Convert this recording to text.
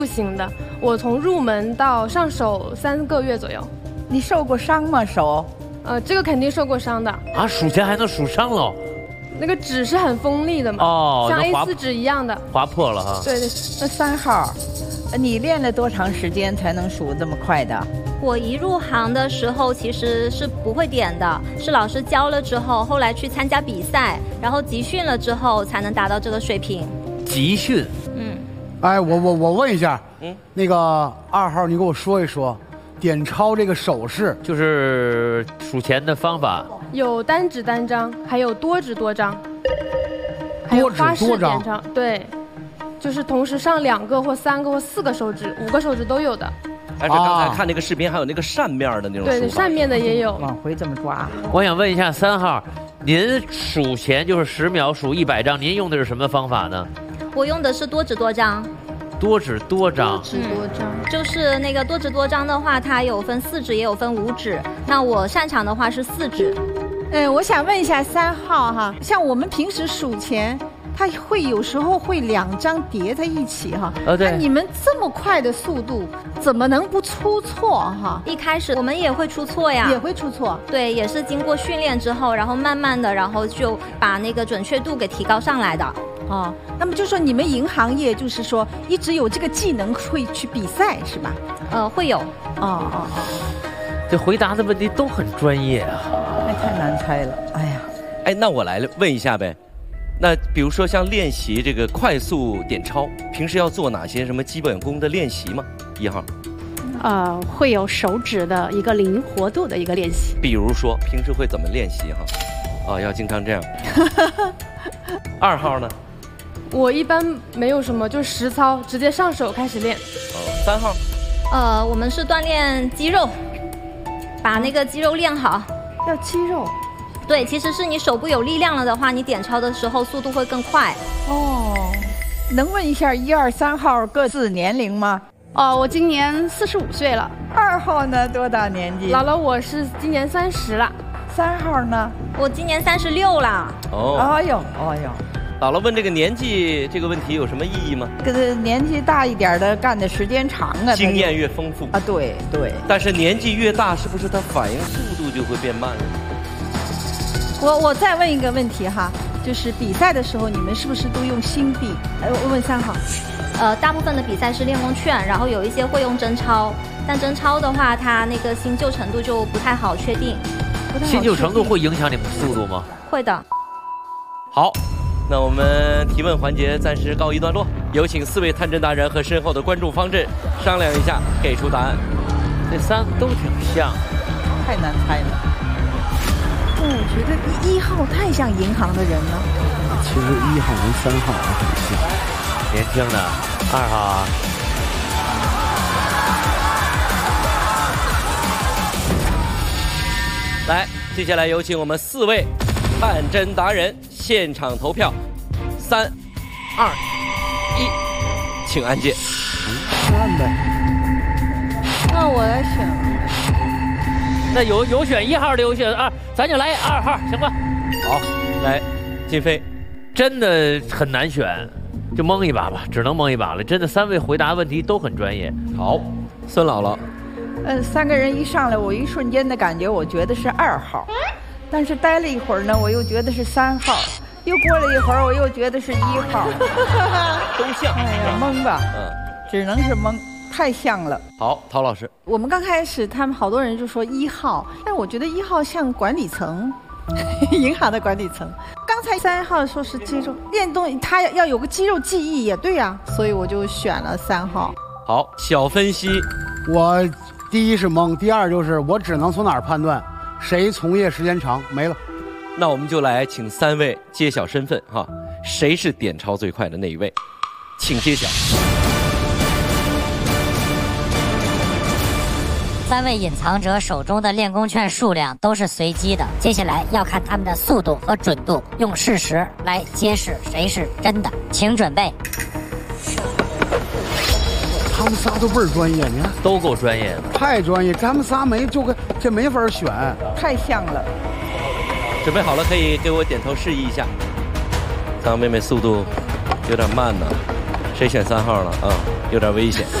不行的。我从入门到上手3个月左右。 你受过伤吗？手？ 这个肯定受过伤的。 啊，数钱还能数伤了？ 那个纸是很锋利的嘛，像 A4 纸一样的， 划破了哈。 对对。 那3号，你练了多长时间才能数这么快的？ 我一入行的时候其实是不会点的，是老师教了之后，后来去参加比赛，然后集训了之后才能达到这个水平。 集训？ 哎，我问一下，那个2号，你给我说一说，点钞这个手势， 就是数钱的方法。 有单指单张，还有多指多张，还有花式点钞。对，就是同时上2个或3个或4个手指，5个手指都有的。 而且刚才看那个视频，还有那个扇面的那种。 对，扇面的也有。 往回这么抓。 我想问一下3号，您数钱就是10秒数100张，您用的是什么方法呢？ 我用的是多指多张。 多指多张。 多指多张。 就是那个多指多张的话，它有分4指也有分5指。那我擅长的话是4指。 我想问一下3号哈，像我们平时数钱，它会有时候会2张叠在一起哈。 对。 那你们这么快的速度，怎么能不出错哈？ 一开始我们也会出错呀。 也会出错。 对，也是经过训练之后，然后慢慢的，然后就把那个准确度给提高上来的。 哦，那么就说你们银行业就是说一直有这个技能会去比赛是吧？ 会有。 这回答的问题都很专业啊。 那太难猜了，哎呀。 哎，那我来问一下呗。那比如说像练习这个快速点钞，平时要做哪些什么基本功的练习吗？1号。 会有手指的一个灵活度的一个练习。 比如说平时会怎么练习哈？要经常这样。2号呢？ 我一般没有什么，就实操，直接上手开始练。 3号。 我们是锻炼肌肉，把那个肌肉练好。 要肌肉。 对，其实是你手部有力量了的话，你点钞的时候速度会更快。 能问一下1、2、3号各自年龄吗？ 我今年45岁了。 2号呢？多大年纪？ 姥姥，我是今年30了。 3号呢？ 我今年36了。 哎呦。 姥姥问这个年纪这个问题有什么意义吗？ 这个年纪大一点的干的时间长啊， 经验越丰富啊。对。 但是年纪越大，是不是他反应速度就会变慢了？ 我再问一个问题哈，就是比赛的时候你们是不是都用新币？我问3号。 大部分的比赛是练功券，然后有一些会用真钞，但真钞的话，它那个新旧程度就不太好确定。 新旧程度会影响你们速度吗？ 会的。 好。那我们提问环节暂时告一段落，有请4位探针达人和身后的观众方阵商量一下，给出答案。 这3个都挺像， 太难猜了。 我觉得1号太像银行的人了。 其实1号跟3号还很像。 年轻的2号啊。 来，接下来有请我们4位探针达人现场投票，3、2、1，请按键。 按呗。 那我来选。 那有选1号的，有选2，咱就来2号，行吧？ 好，来，金飞， 真的很难选，就蒙一把吧，只能蒙一把了。真的3位回答问题都很专业。 好，孙姥姥。 3个人一上来，我一瞬间的感觉，我觉得是2号，但是待了一会儿呢，我又觉得是3号，又过了一会儿，我又觉得是1号， 都像。 哎呀，蒙吧，只能是蒙，太像了。 好，陶老师， 我们刚开始他们好多人就说1号，但我觉得1号像管理层，银行的管理层。刚才3号说是肌肉练动，他要有个肌肉记忆也对啊，所以我就选了3号。 好，小分析， 我。 第一是蒙，第二就是我只能从哪儿判断谁从业时间长没了。 那我们就来请3位揭晓身份哈，谁是点钞最快的那一位，请揭晓。 3位隐藏者手中的练功券数量都是随机的，接下来要看他们的速度和准度，用事实来揭示谁是真的，请准备。 他们仨都倍儿专业，你看都够专业的， 太专业。他们仨这没法选， 太像了。 准备好了，可以给我点头示意一下。张妹妹速度有点慢呢， 谁选3号了？有点危险。